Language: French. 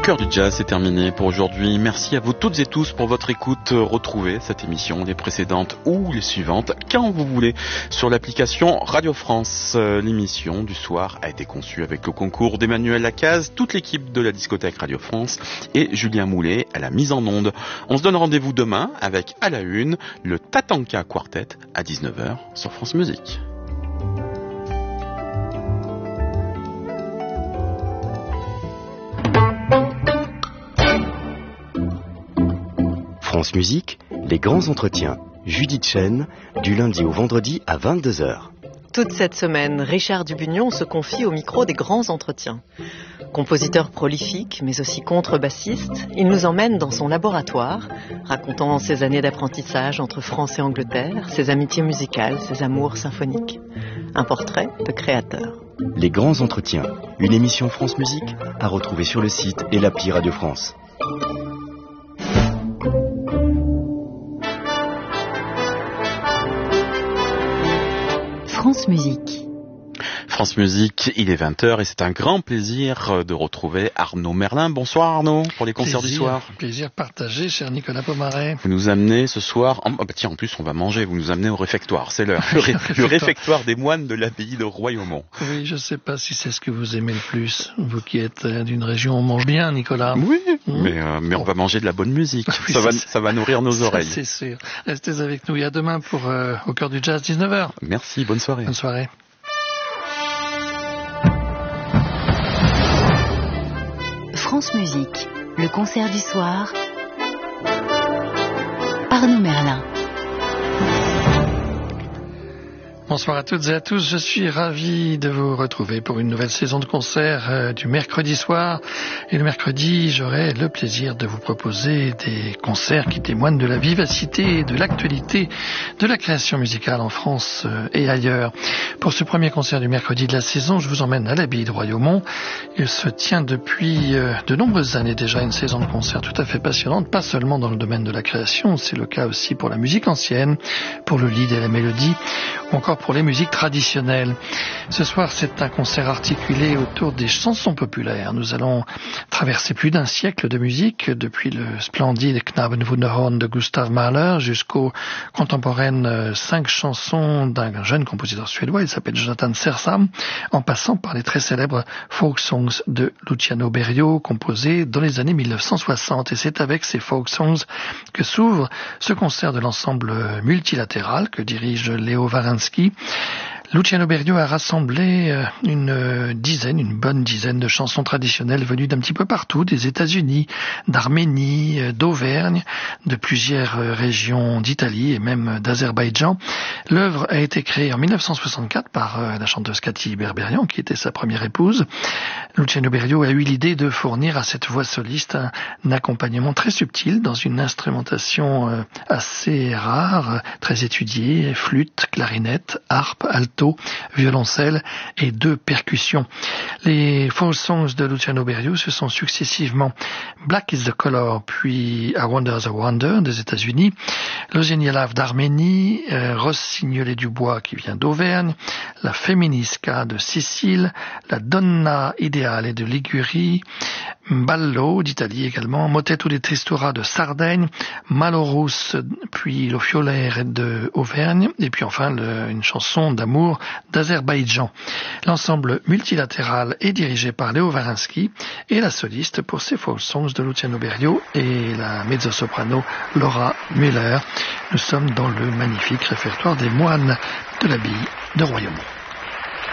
cœur du jazz, c'est terminé pour aujourd'hui. Merci à vous toutes et tous pour votre écoute. Retrouvez cette émission, les précédentes ou les suivantes, quand vous voulez, sur l'application Radio France. L'émission du soir a été conçue avec le concours d'Emmanuel Lacaze, toute l'équipe de la discothèque Radio France et Julien Moulet à la mise en onde. On se donne rendez-vous demain avec, à la une, le Tatanka Quartet à 19h sur France Musique. France Musique, les grands entretiens. Judith Chen, du lundi au vendredi à 22h. Toute cette semaine, Richard Dubugnon se confie au micro des grands entretiens. Compositeur prolifique, mais aussi contrebassiste, il nous emmène dans son laboratoire, racontant ses années d'apprentissage entre France et Angleterre, ses amitiés musicales, ses amours symphoniques. Un portrait de créateur. Les grands entretiens, une émission France Musique à retrouver sur le site et l'appli Radio France. France Musique. France Musique, il est 20h et c'est un grand plaisir de retrouver Arnaud Merlin. Bonsoir Arnaud, pour les concerts du soir. Plaisir partagé, cher Nicolas Pomaret. Vous nous amenez ce soir, en plus on va manger, vous nous amenez au réfectoire, c'est l'heure. Le réfectoire des moines de l'abbaye de Royaumont. Oui, je ne sais pas si c'est ce que vous aimez le plus, vous qui êtes d'une région où on mange bien, Nicolas. Oui, mais on va manger de la bonne musique, oui, ça va nourrir nos oreilles. C'est sûr. Restez avec nous, et à demain pour Au cœur du jazz, 19h. Merci, bonne soirée. Bonne soirée. France Musique, le concert du soir. Arnaud Merlin. Bonsoir à toutes et à tous, je suis ravi de vous retrouver pour une nouvelle saison de concerts du mercredi soir. Et le mercredi, j'aurai le plaisir de vous proposer des concerts qui témoignent de la vivacité et de l'actualité de la création musicale en France et ailleurs. Pour ce premier concert du mercredi de la saison, je vous emmène à l'abbaye de Royaumont. Il se tient depuis de nombreuses années déjà une saison de concerts tout à fait passionnante, pas seulement dans le domaine de la création, c'est le cas aussi pour la musique ancienne, pour le lead et la mélodie, ou encore pour les musiques traditionnelles. Ce soir, c'est un concert articulé autour des chansons populaires. Nous allons traverser plus d'un siècle de musique, depuis le splendide Knabenwunderhorn de Gustav Mahler jusqu'aux contemporaines 5 chansons d'un jeune compositeur suédois, il s'appelle Jonathan Sersam, en passant par les très célèbres folk songs de Luciano Berio, composés dans les années 1960. Et c'est avec ces folk songs que s'ouvre ce concert de l'ensemble multilatéral que dirige Léo Wawrinski. Luciano Berio a rassemblé une bonne dizaine de chansons traditionnelles venues d'un petit peu partout, des États-Unis, d'Arménie, d'Auvergne, de plusieurs régions d'Italie et même d'Azerbaïdjan. L'œuvre a été créée en 1964 par la chanteuse Cathy Berberian, qui était sa première épouse. Luciano Berio a eu l'idée de fournir à cette voix soliste un accompagnement très subtil dans une instrumentation assez rare, très étudiée, flûte, clarinette, harpe, alto, violoncelle et 2 percussions. Les folk songs de Luciano Berio, ce sont successivement Black is the Color, puis A Wonder's a Wonder des États-Unis, Lozenielav d'Arménie, Rossignolet du Bois qui vient d'Auvergne, la Feminisca de Sicile, la Donna Ideale de Ligurie, Ballo d'Italie également, Motetto di Tristura de Sardaigne, Malorus puis Lo Fiolere de Auvergne, et puis enfin une chanson d'amour d'Azerbaïdjan. L'ensemble multilatéral est dirigé par Léo Wawrinski et la soliste pour ces folk songs de Luciano Berio et la mezzo-soprano Laura Müller. Nous sommes dans le magnifique répertoire des moines de l'abbaye de Royaumont.